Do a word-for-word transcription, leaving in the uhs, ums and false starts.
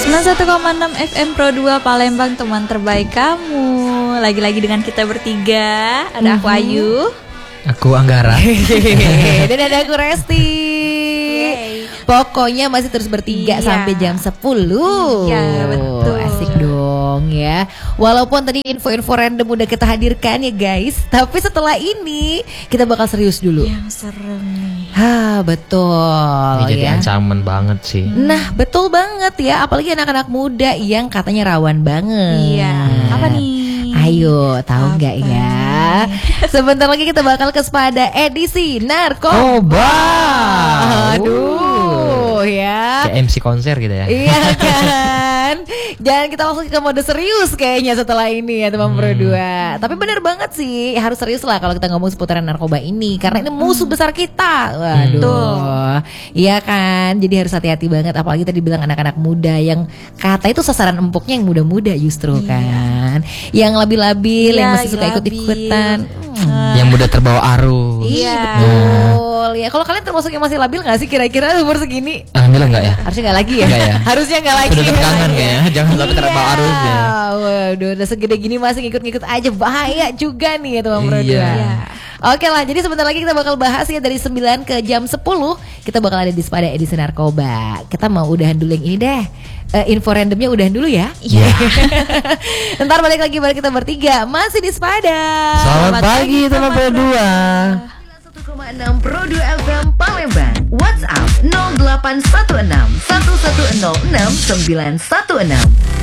sembilan puluh satu koma enam F M Pro dua Palembang, teman terbaik kamu. Lagi-lagi dengan kita bertiga. Ada aku Ayu, aku Anggara, dan ada aku Resti. Yeay. Pokoknya masih terus bertiga iya. sampai jam sepuluh. Iya, betul. Asik dong ya. Walaupun tadi info-info random udah kita hadirkan ya guys, tapi setelah ini kita bakal serius dulu. Yang serem nih. Ha, betul. Ini jadi ya. ancaman banget sih. Nah, betul banget ya, apalagi anak-anak muda yang katanya rawan banget. Iya. Apa nih? Ayo, tahu nggak ya? Sebentar lagi kita bakal ke Spada edisi Narkoba. Aduh, ya. Kayak M C konser gitu ya. Iya kan. Dan kita langsung ke mode serius kayaknya setelah ini ya teman Pro dua. Tapi benar banget sih, harus serius lah kalau kita ngomong seputaran narkoba ini, karena ini musuh besar kita. Waduh. Iya kan. Jadi harus hati-hati banget, apalagi tadi bilang anak-anak muda yang kata itu sasaran empuknya yang muda-muda justru kan. Yang labil-labil, ya, yang masih suka ikut-ikutan. Hmm. Yang mudah terbawa arus. Iya betul ya. Kalau kalian termasuk yang masih labil nggak sih kira-kira umur segini? Alhamdulillah nggak ya. Harusnya nggak lagi ya. Enggak ya. Harusnya nggak lagi. Sudah terkangen kayaknya. Jangan sampai iya. terbawa arus ya. Waduh, udah segede gini masih ngikut-ngikut aja, bahaya juga nih ya teman Pro dua. Iya. Oke lah, jadi sebentar lagi kita bakal bahas ya dari sembilan ke jam sepuluh. Kita bakal ada di Spada edisi Narkoba. Kita mau udahan dulu yang ini deh. Uh, info randomnya udahan dulu ya. Iya. Yeah. Ntar balik lagi baru kita bertiga masih di Spada. Selamat, Selamat pagi teman Pro dua. sembilan puluh satu koma enam Pro dua F M Palembang. WhatsApp nol delapan satu enam satu satu nol enam sembilan satu enam.